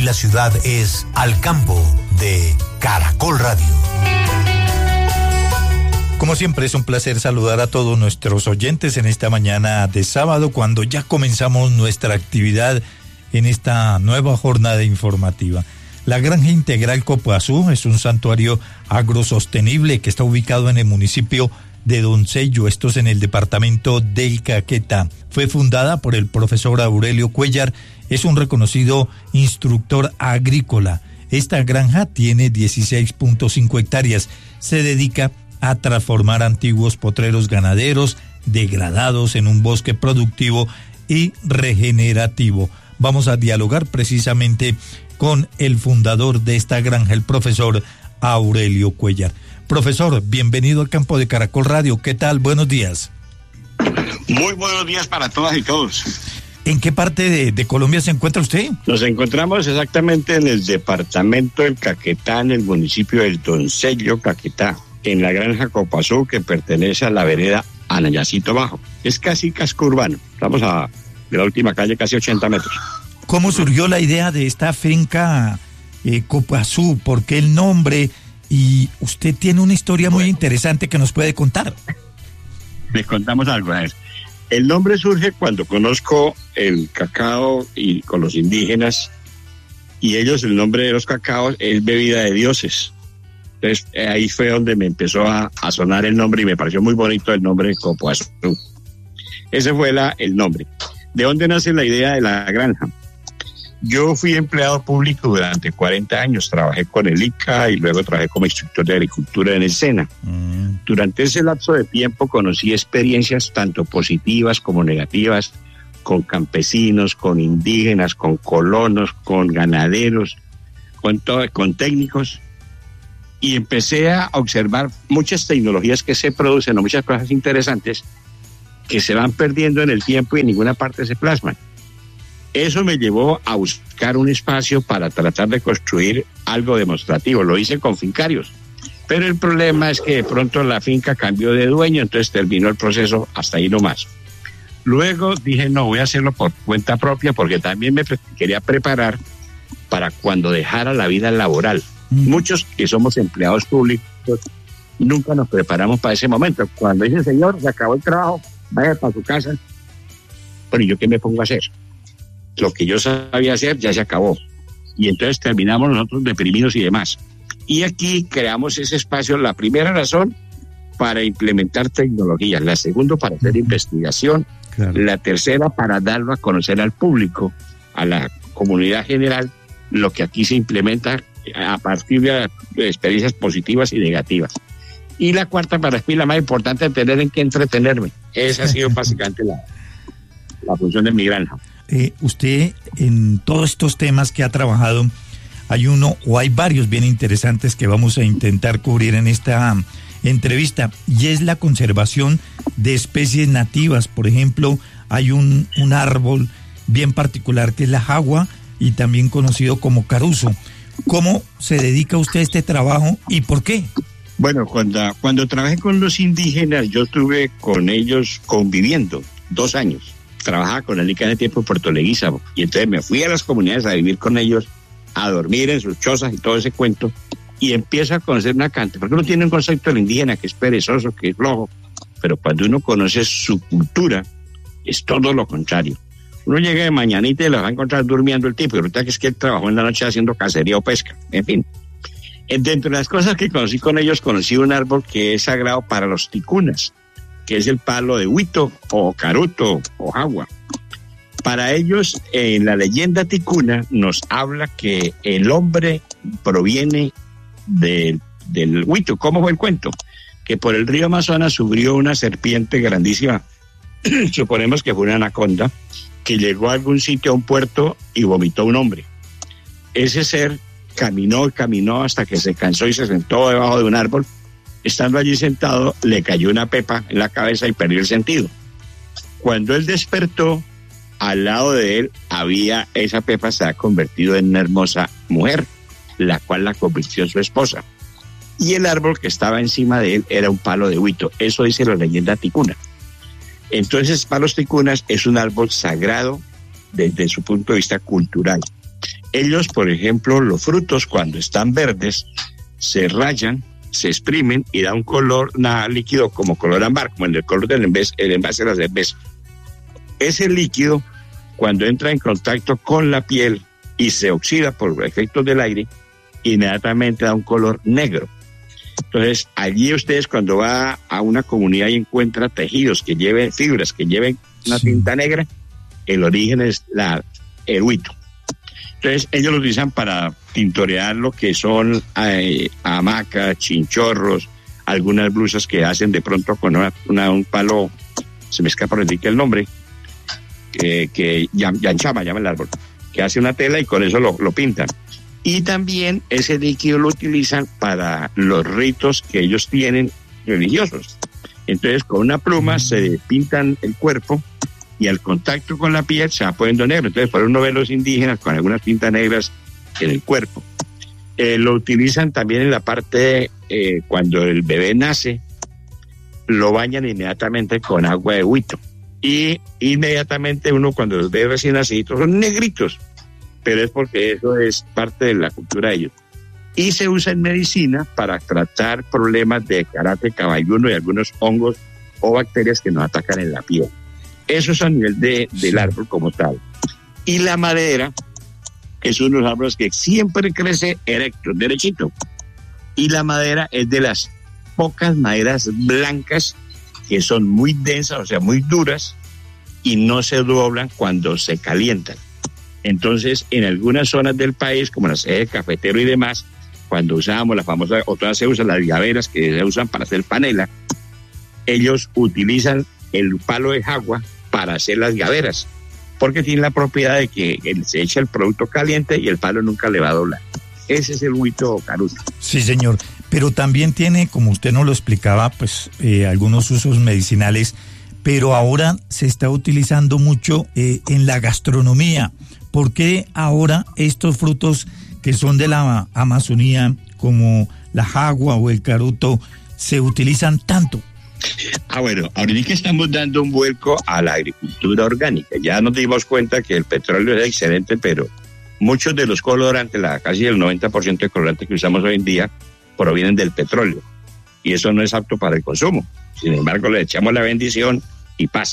la ciudad es Al Campo de Caracol Radio. Como siempre, es un placer saludar a todos nuestros oyentes en esta mañana de sábado, cuando ya comenzamos nuestra actividad en esta nueva jornada informativa. La Granja Integral Copoazú es un santuario agrosostenible que está ubicado en el municipio de Doncello, esto es en el departamento del Caquetá. Fue fundada por el profesor Aurelio Cuellar, es un reconocido instructor agrícola. Esta granja tiene 16.5 hectáreas, se dedica a transformar antiguos potreros ganaderos degradados en un bosque productivo y regenerativo. Vamos a dialogar precisamente con el fundador de esta granja, el profesor Aurelio Cuellar. Profesor, bienvenido al Campo de Caracol Radio. ¿Qué tal? Buenos días. Muy buenos días para todas y todos. ¿En qué parte de Colombia se encuentra usted? Nos encontramos exactamente en el departamento del Caquetá, en el municipio del Doncello, Caquetá, en la granja Copoazú, que pertenece a la vereda Anayacito Bajo. Es casi casco urbano. Estamos a la última calle, casi 80 metros. ¿Cómo surgió la idea de esta finca Copoazú? ¿Por qué el nombre? Y usted tiene una historia muy interesante que nos puede contar. Les contamos algo. A ver. El nombre surge cuando conozco el cacao y con los indígenas, y ellos, el nombre de los cacaos es bebida de dioses. Entonces ahí fue donde me empezó a sonar el nombre y me pareció muy bonito el nombre Copoazú. Ese fue el nombre. ¿De dónde nace la idea de la granja? Yo fui empleado público durante 40 años, trabajé con el ICA y luego trabajé como instructor de agricultura en el SENA. Durante ese lapso de tiempo conocí experiencias tanto positivas como negativas con campesinos, con indígenas, con colonos, con ganaderos, con técnicos, y empecé a observar muchas tecnologías que se producen o muchas cosas interesantes que se van perdiendo en el tiempo y en ninguna parte se plasman. Eso me llevó a buscar un espacio para tratar de construir algo demostrativo. Lo hice con fincarios, pero el problema es que de pronto la finca cambió de dueño, entonces terminó el proceso hasta ahí nomás. Luego dije, no, voy a hacerlo por cuenta propia, porque también me quería preparar para cuando dejara la vida laboral. Muchos que somos empleados públicos nunca nos preparamos para ese momento. Cuando dice, señor, se acabó el trabajo, vaya para su casa. Bueno, ¿y yo qué me pongo a hacer? Lo que yo sabía hacer ya se acabó. Y entonces terminamos nosotros deprimidos y demás. Y aquí creamos ese espacio, la primera razón, para implementar tecnologías, la segunda para hacer investigación, claro. La tercera para darlo a conocer al público, a la comunidad general, lo que aquí se implementa a partir de experiencias positivas y negativas. Y la cuarta, para mí la más importante, tener en qué entretenerme. Esa ha sido básicamente la función de mi granja. Usted, en todos estos temas que ha trabajado, hay uno o hay varios bien interesantes que vamos a intentar cubrir en esta entrevista, y es la conservación de especies nativas. Por ejemplo, hay un árbol bien particular que es la jagua, y también conocido como caruzo. ¿Cómo se dedica usted a este trabajo y por qué? Bueno, cuando trabajé con los indígenas, yo estuve con ellos conviviendo 2 años. Trabajaba con el ICA en el tiempo en Puerto Leguízamo, y entonces me fui a las comunidades a vivir con ellos, a dormir en sus chozas y todo ese cuento, y empiezo a conocer una cantidad, porque uno tiene un concepto del indígena que es perezoso, que es flojo, pero cuando uno conoce su cultura, es todo lo contrario. Uno llega de mañanita y lo va a encontrar durmiendo el tipo, y ahorita que es que él trabajó en la noche haciendo cacería o pesca, en fin. Dentro de las cosas que conocí con ellos, conocí un árbol que es sagrado para los ticunas, que es el palo de huito o caruto o jagua. Para ellos, en la leyenda ticuna nos habla que el hombre proviene del huito. ¿Cómo fue el cuento? Que por el río Amazonas subió una serpiente grandísima, suponemos que fue una anaconda, que llegó a algún sitio, a un puerto, y vomitó un hombre. Ese ser caminó hasta que se cansó y se sentó debajo de un árbol. Estando allí sentado, le cayó una pepa en la cabeza y perdió el sentido. Cuando él despertó, al lado de él esa pepa se ha convertido en una hermosa mujer, la cual la convirtió en su esposa. Y el árbol que estaba encima de él era un palo de huito. Eso dice la leyenda ticuna. Entonces, palos ticunas es un árbol sagrado desde su punto de vista cultural. Ellos, por ejemplo, los frutos cuando están verdes, se rayan, se exprimen y da un color líquido como color ámbar, como el color del envase de la cerveza. Ese líquido, cuando entra en contacto con la piel y se oxida por efectos del aire, inmediatamente da un color negro. Entonces, allí ustedes cuando va a una comunidad y encuentra tejidos que lleven fibras, que lleven una tinta negra, el origen es el huito. Entonces, ellos lo utilizan para tintorear lo que son hamacas, chinchorros, algunas blusas que hacen de pronto con un palo, se me escapa el nombre, que yanchama, llama el árbol, que hace una tela y con eso lo pintan. Y también ese líquido lo utilizan para los ritos que ellos tienen religiosos. Entonces, con una pluma se pintan el cuerpo y al contacto con la piel se va poniendo negro. Entonces, por uno ve los indígenas con algunas tintas negras en el cuerpo. Lo utilizan también en la parte, cuando el bebé nace, lo bañan inmediatamente con agua de huito. Y inmediatamente uno, cuando los ve recién nacidos, son negritos, pero es porque eso es parte de la cultura de ellos. Y se usa en medicina para tratar problemas de carácter caballuno y algunos hongos o bacterias que nos atacan en la piel. Eso es a nivel del árbol como tal. Y la madera es uno de los árboles que siempre crece erecto, derechito. Y la madera es de las pocas maderas blancas que son muy densas, o sea, muy duras, y no se doblan cuando se calientan. Entonces, en algunas zonas del país, como las eje cafetero y demás, cuando usábamos la famosa, o todas se usan las gaveras que se usan para hacer panela, ellos utilizan el palo de jagua para hacer las gaveras, porque tiene la propiedad de que se echa el producto caliente y el palo nunca le va a doblar. Ese es el huito caruto. Sí, señor, pero también tiene, como usted nos lo explicaba, pues algunos usos medicinales, pero ahora se está utilizando mucho en la gastronomía. ¿Por qué ahora estos frutos que son de la Amazonía, como la jagua o el caruto, se utilizan tanto? Bueno, ahorita estamos dando un vuelco a la agricultura orgánica. Ya nos dimos cuenta que el petróleo es excelente, pero muchos de los colorantes, casi el 90% de colorantes que usamos hoy en día, provienen del petróleo. Y eso no es apto para el consumo. Sin embargo, le echamos la bendición y pasa.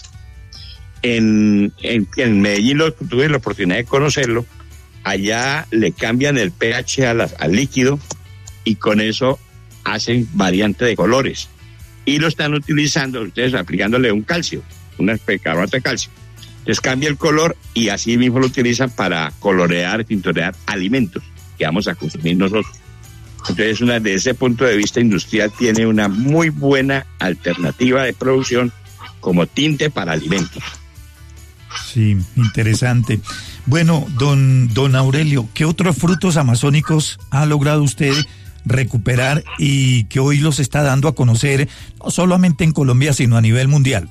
En Medellín tuve la oportunidad de conocerlo. Allá le cambian el pH al líquido y con eso hacen variante de colores. Y lo están utilizando ustedes aplicándole un calcio, una carbonato de calcio. Les cambia el color y así mismo lo utilizan para colorear, tintorear alimentos que vamos a consumir nosotros. Entonces, desde ese punto de vista industrial, tiene una muy buena alternativa de producción como tinte para alimentos. Sí, interesante. Bueno, don Aurelio, ¿qué otros frutos amazónicos ha logrado usted recuperar y que hoy los está dando a conocer, no solamente en Colombia, sino a nivel mundial?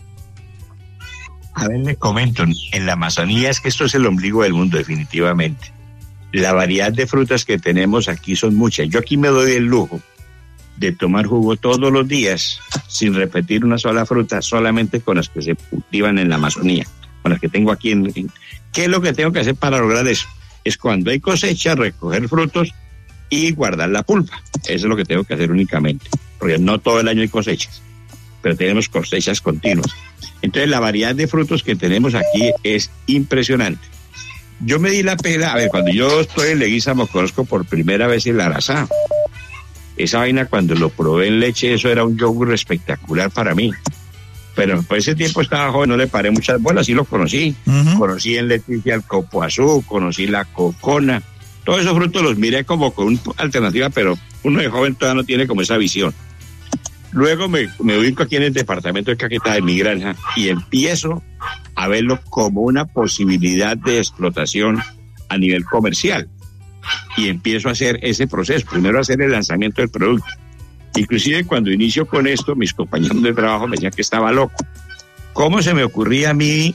A ver, les comento, en la Amazonía es que esto es el ombligo del mundo, definitivamente. La variedad de frutas que tenemos aquí son muchas. Yo aquí me doy el lujo de tomar jugo todos los días, sin repetir una sola fruta, solamente con las que se cultivan en la Amazonía, con las que tengo aquí ¿Qué es lo que tengo que hacer para lograr eso? Es cuando hay cosecha, recoger frutos y guardar la pulpa. Eso es lo que tengo que hacer únicamente, porque no todo el año hay cosechas, pero tenemos cosechas continuas. Entonces la variedad de frutos que tenemos aquí es impresionante. Yo me di la pela, cuando yo estoy en Leguízamo conozco por primera vez el arazá. Esa vaina cuando lo probé en leche, eso era un yogur espectacular para mí. Pero por ese tiempo estaba joven, no le paré muchas bolas, sí lo conocí. Uh-huh. Conocí en Leticia el copoazú, conocí la cocona. Todos esos frutos los miré como con una alternativa, pero uno de joven todavía no tiene como esa visión. Luego me ubico aquí en el departamento de Caquetá, de mi granja, y empiezo a verlo como una posibilidad de explotación a nivel comercial. Y empiezo a hacer ese proceso. Primero hacer el lanzamiento del producto. Inclusive cuando inicio con esto, mis compañeros de trabajo me decían que estaba loco. ¿Cómo se me ocurría a mí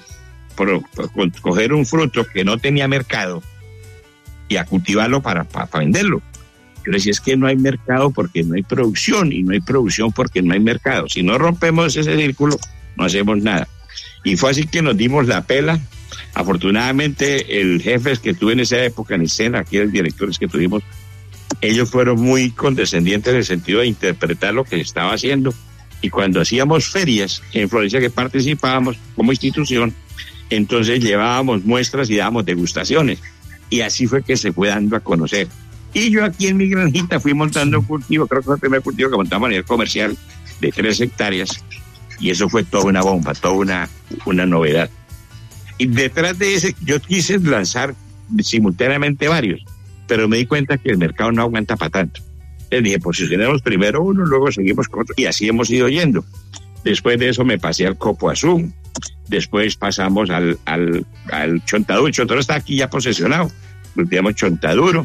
coger un fruto que no tenía mercado y a cultivarlo para venderlo? Yo decía, es que no hay mercado porque no hay producción, y no hay producción porque no hay mercado. Si no rompemos ese círculo, no hacemos nada. Y fue así que nos dimos la pela Afortunadamente, el jefe que tuve en esa época en escena, aquí los directores que tuvimos, ellos fueron muy condescendientes en el sentido de interpretar lo que se estaba haciendo. Y cuando hacíamos ferias en Florencia, que participábamos como institución, entonces llevábamos muestras y dábamos degustaciones. Y así fue que se fue dando a conocer. Y yo aquí en mi granjita fui montando un cultivo, creo que fue el primer cultivo que montamos a nivel comercial, de 3 hectáreas. Y eso fue toda una bomba, toda una novedad. Y detrás de ese, yo quise lanzar simultáneamente varios, pero me di cuenta que el mercado no aguanta para tanto. Les dije, posicionemos primero uno, luego seguimos con otro, y así hemos ido yendo. Después de eso me pasé al copoazú, después pasamos al chontaduro. El chontaduro está aquí ya posesionado, cultivamos chontaduro,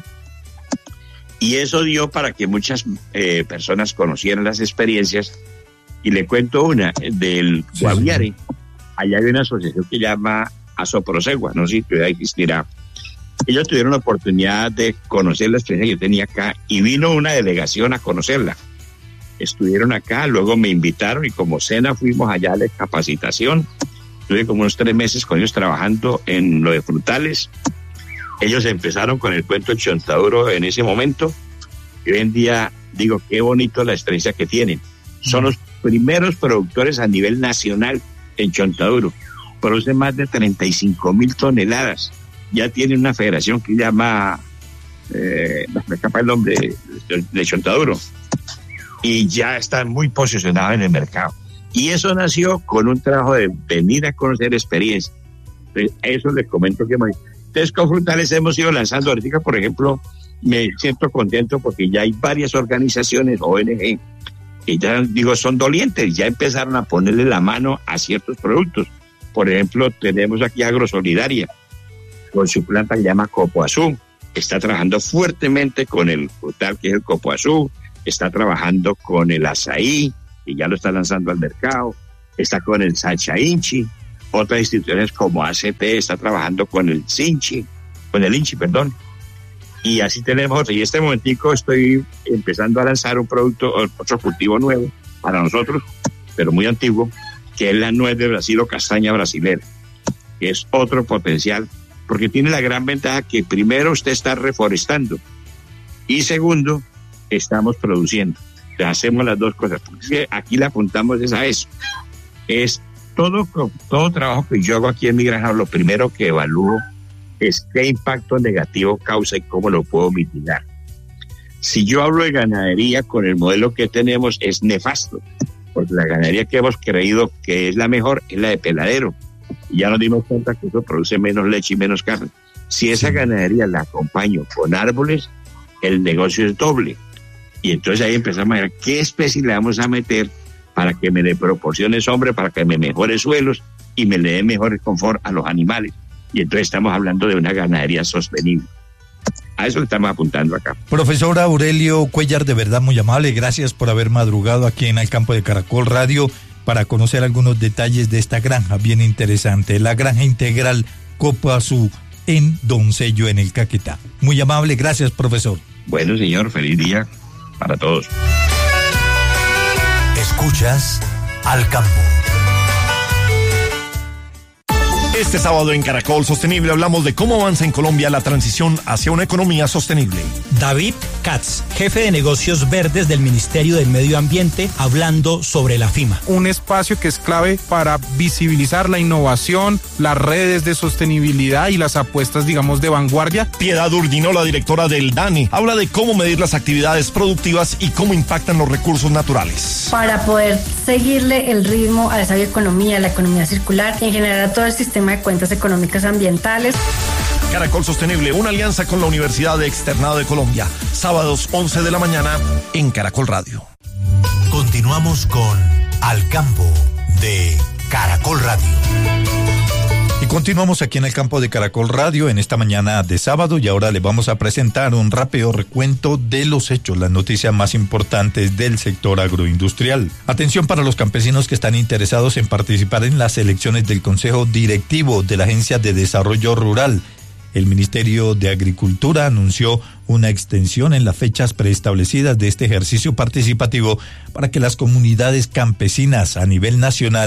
y eso dio para que muchas personas conocieran las experiencias. Y le cuento una del Guaviare. Allá hay una asociación que llama Asoprosegua, no sé si todavía existirá. Ellos tuvieron la oportunidad de conocer la experiencia que yo tenía acá y vino una delegación a conocerla. Estuvieron acá, luego me invitaron y como cena fuimos allá a la capacitación. Estuve como unos 3 meses con ellos trabajando en lo de frutales. Ellos empezaron con el cuento del chontaduro en ese momento. Y hoy en día digo, qué bonito la experiencia que tienen. Son los primeros productores a nivel nacional en chontaduro. Producen más de 35,000 toneladas. Ya tienen una federación que llama, me escapa el nombre, de chontaduro. Y ya están muy posicionados en el mercado. Y eso nació con un trabajo de venir a conocer experiencia. Eso les comento que entonces con frutales hemos ido lanzando ahorita, por ejemplo, me siento contento porque ya hay varias organizaciones, ONG, que ya digo son dolientes, ya empezaron a ponerle la mano a ciertos productos. Por ejemplo, tenemos aquí Agrosolidaria, con su planta que se llama Copoazú, está trabajando fuertemente con el frutal que es el Copoazú, está trabajando con el azaí, y ya lo está lanzando al mercado, está con el Sachainchi, otras instituciones como ACT está trabajando con el Inchi, y así tenemos otro. Y en este momentico estoy empezando a lanzar un producto, otro cultivo nuevo para nosotros, pero muy antiguo, que es la nuez de Brasil o castaña brasilera, que es otro potencial, porque tiene la gran ventaja que primero usted está reforestando y segundo, estamos produciendo. Hacemos las dos cosas, porque aquí le apuntamos a eso. Es todo trabajo que yo hago aquí en mi granja, lo primero que evalúo es qué impacto negativo causa y cómo lo puedo mitigar. Si yo hablo de ganadería con el modelo que tenemos es nefasto, porque la ganadería que hemos creído que es la mejor es la de peladero. Y ya nos dimos cuenta que eso produce menos leche y menos carne. Si esa ganadería la acompaño con árboles, el negocio es doble. Y entonces ahí empezamos a ver qué especie le vamos a meter para que me dé proporcione sombra, para que me mejore suelos y me le dé mejor confort a los animales. Y entonces estamos hablando de una ganadería sostenible. A eso le estamos apuntando acá. Profesor Aurelio Cuellar, de verdad muy amable, gracias por haber madrugado aquí en el campo de Caracol Radio para conocer algunos detalles de esta granja bien interesante, la granja integral Copoazú en Doncello, en el Caquetá. Muy amable, gracias, profesor. Bueno, señor, feliz día para todos. Escuchas Al Campo. Este sábado en Caracol Sostenible hablamos de cómo avanza en Colombia la transición hacia una economía sostenible. David Katz, jefe de negocios verdes del Ministerio del Medio Ambiente, hablando sobre la FIMA. Un espacio que es clave para visibilizar la innovación, las redes de sostenibilidad y las apuestas, digamos, de vanguardia. Piedad Urdinola, directora del DANE, habla de cómo medir las actividades productivas y cómo impactan los recursos naturales. Para poder seguirle el ritmo a esa bioeconomía, la economía circular y en general a todo el sistema de cuentas económicas ambientales. Caracol Sostenible, una alianza con la Universidad de Externado de Colombia. Sábados 11 de la mañana en Caracol Radio. Continuamos con Al Campo de Caracol Radio. Y continuamos aquí en el campo de Caracol Radio en esta mañana de sábado y ahora les vamos a presentar un rápido recuento de los hechos, las noticias más importantes del sector agroindustrial. Atención para los campesinos que están interesados en participar en las elecciones del Consejo Directivo de la Agencia de Desarrollo Rural. El Ministerio de Agricultura anunció una extensión en las fechas preestablecidas de este ejercicio participativo para que las comunidades campesinas a nivel nacional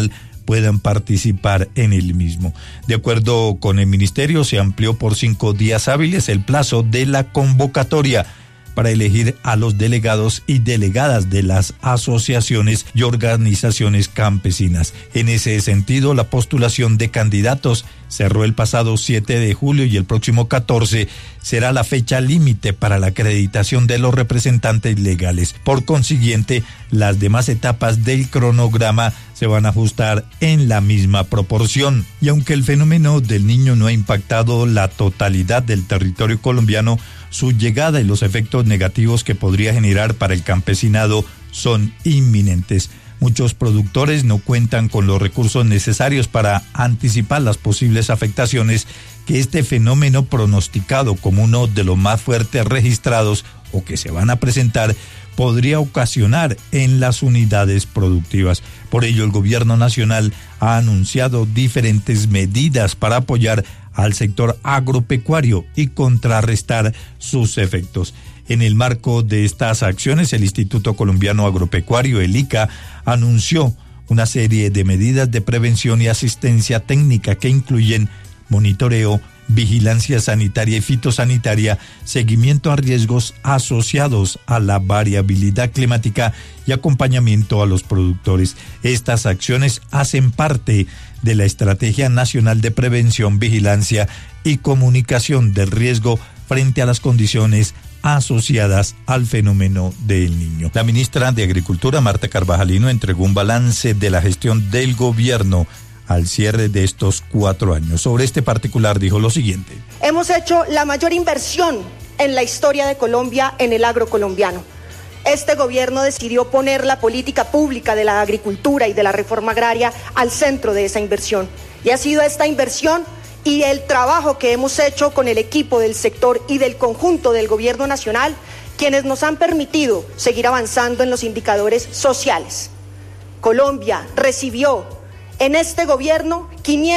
puedan participar en el mismo. De acuerdo con el ministerio, se amplió por 5 días hábiles el plazo de la convocatoria para elegir a los delegados y delegadas de las asociaciones y organizaciones campesinas. En ese sentido, la postulación de candidatos cerró el pasado 7 de julio y el próximo 14 será la fecha límite para la acreditación de los representantes legales. Por consiguiente, las demás etapas del cronograma se van a ajustar en la misma proporción. Y aunque el fenómeno del Niño no ha impactado la totalidad del territorio colombiano, su llegada y los efectos negativos que podría generar para el campesinado son inminentes. Muchos productores no cuentan con los recursos necesarios para anticipar las posibles afectaciones que este fenómeno, pronosticado como uno de los más fuertes registrados o que se van a presentar, podría ocasionar en las unidades productivas. Por ello, el gobierno nacional ha anunciado diferentes medidas para apoyar al sector agropecuario y contrarrestar sus efectos. En el marco de estas acciones, el Instituto Colombiano Agropecuario, el ICA, anunció una serie de medidas de prevención y asistencia técnica que incluyen monitoreo, vigilancia sanitaria y fitosanitaria, seguimiento a riesgos asociados a la variabilidad climática y acompañamiento a los productores. Estas acciones hacen parte de la Estrategia Nacional de Prevención, Vigilancia y Comunicación del Riesgo frente a las condiciones asociadas al fenómeno del Niño. La ministra de Agricultura, Marta Carvajalino, entregó un balance de la gestión del gobierno al cierre de estos 4 años. Sobre este particular dijo lo siguiente: hemos hecho la mayor inversión en la historia de Colombia en el agro colombiano. Este gobierno decidió poner la política pública de la agricultura y de la reforma agraria al centro de esa inversión. Y ha sido esta inversión y el trabajo que hemos hecho con el equipo del sector y del conjunto del gobierno nacional quienes nos han permitido seguir avanzando en los indicadores sociales. Colombia recibió en este gobierno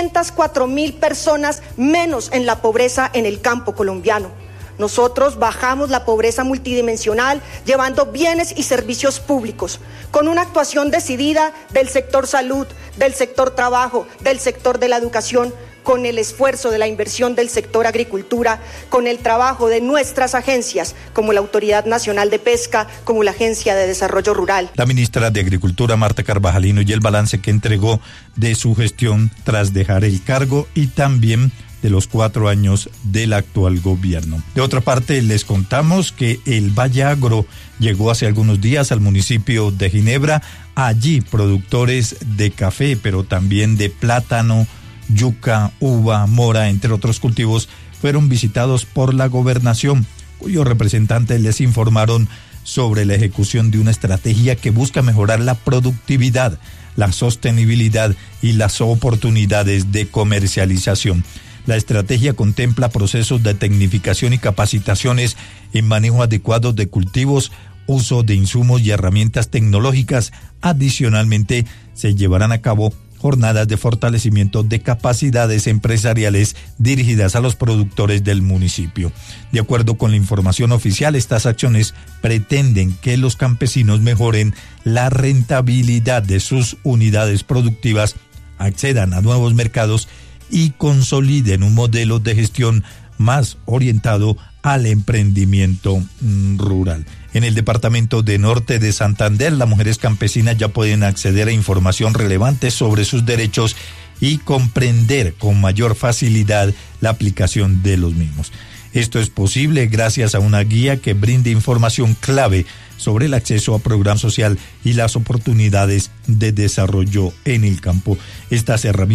504.000 personas menos en la pobreza en el campo colombiano. Nosotros bajamos la pobreza multidimensional llevando bienes y servicios públicos, con una actuación decidida del sector salud, del sector trabajo, del sector de la educación, con el esfuerzo de la inversión del sector agricultura, con el trabajo de nuestras agencias, como la Autoridad Nacional de Pesca, como la Agencia de Desarrollo Rural. La ministra de Agricultura, Marta Carvajalino, y el balance que entregó de su gestión tras dejar el cargo y también de los 4 años del actual gobierno. De otra parte, les contamos que el Valle Agro llegó hace algunos días al municipio de Ginebra. Allí, productores de café, pero también de plátano, yuca, uva, mora, entre otros cultivos, fueron visitados por la gobernación, cuyos representantes les informaron sobre la ejecución de una estrategia que busca mejorar la productividad, la sostenibilidad y las oportunidades de comercialización. La estrategia contempla procesos de tecnificación y capacitaciones en manejo adecuado de cultivos, uso de insumos y herramientas tecnológicas. Adicionalmente, se llevarán a cabo jornadas de fortalecimiento de capacidades empresariales dirigidas a los productores del municipio. De acuerdo con la información oficial, estas acciones pretenden que los campesinos mejoren la rentabilidad de sus unidades productivas, accedan a nuevos mercados y consoliden un modelo de gestión más orientado al emprendimiento rural. En el departamento de Norte de Santander, las mujeres campesinas ya pueden acceder a información relevante sobre sus derechos y comprender con mayor facilidad la aplicación de los mismos. Esto es posible gracias a una guía que brinda información clave sobre el acceso a programa social y las oportunidades de desarrollo en el campo. Esta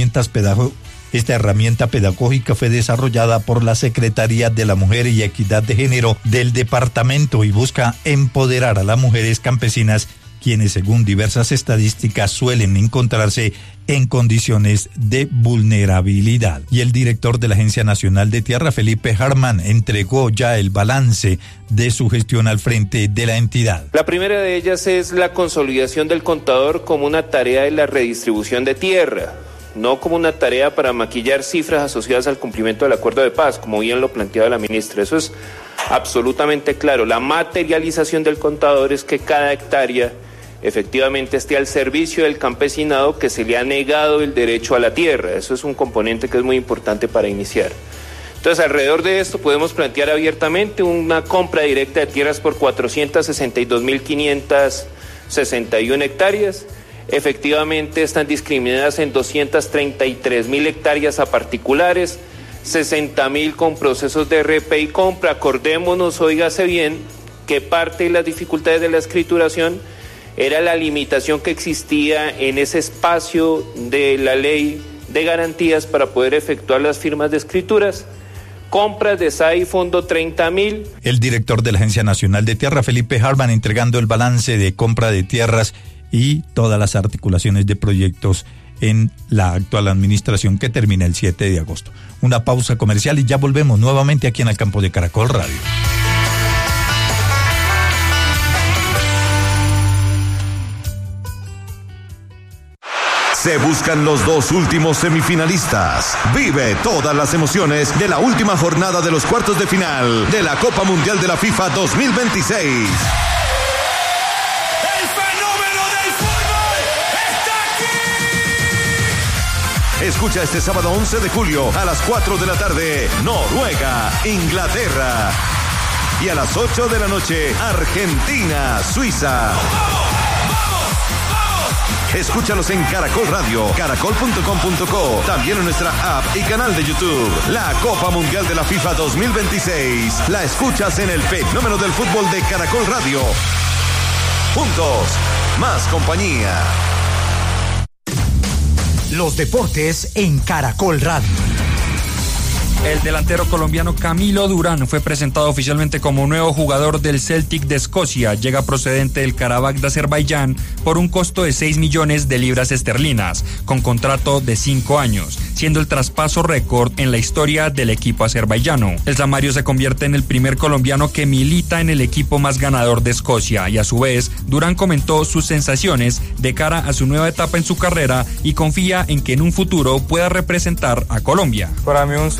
herramienta pedagógica fue desarrollada por la Secretaría de la Mujer y Equidad de Género del departamento y busca empoderar a las mujeres campesinas, quienes según diversas estadísticas suelen encontrarse en condiciones de vulnerabilidad. Y el director de la Agencia Nacional de Tierra, Felipe Harman, entregó ya el balance de su gestión al frente de la entidad. La primera de ellas es la consolidación del contador como una tarea de la redistribución de tierra, no como una tarea para maquillar cifras asociadas al cumplimiento del acuerdo de paz, como bien lo planteaba la ministra. Eso es absolutamente claro. La materialización del contador es que cada hectárea efectivamente esté al servicio del campesinado que se le ha negado el derecho a la tierra. Eso es un componente que es muy importante para iniciar. Entonces, alrededor de esto podemos plantear abiertamente una compra directa de tierras por 462.561 hectáreas. Efectivamente están discriminadas en 233.000 hectáreas a particulares, 60.000 con procesos de RP y compra. Acordémonos, óigase bien, que parte de las dificultades de la escrituración era la limitación que existía en ese espacio de la ley de garantías para poder efectuar las firmas de escrituras. Compras de SAI Fondo 30.000. El director de la Agencia Nacional de Tierra, Felipe Harman, entregando el balance de compra de tierras y todas las articulaciones de proyectos en la actual administración que termina el 7 de agosto. Una pausa comercial y ya volvemos nuevamente aquí en el campo de Caracol Radio. Se buscan los dos últimos semifinalistas. Vive todas las emociones de la última jornada de los cuartos de final de la Copa Mundial de la FIFA 2026. Escucha este sábado 11 de julio a las 4 de la tarde, Noruega, Inglaterra. Y a las 8 de la noche, Argentina, Suiza. Escúchalos en Caracol Radio, caracol.com.co, también en nuestra app y canal de YouTube. La Copa Mundial de la FIFA 2026. La escuchas en el fenómeno del fútbol de Caracol Radio. Juntos, más compañía. Los deportes en Caracol Radio. El delantero colombiano Camilo Durán fue presentado oficialmente como nuevo jugador del Celtic de Escocia. Llega procedente del Karabakh de Azerbaiyán por un costo de 6 millones de libras esterlinas, con contrato de 5 años, siendo el traspaso récord en la historia del equipo azerbaiyano. El Samario se convierte en el primer colombiano que milita en el equipo más ganador de Escocia y a su vez Durán comentó sus sensaciones de cara a su nueva etapa en su carrera y confía en que en un futuro pueda representar a Colombia. Para mí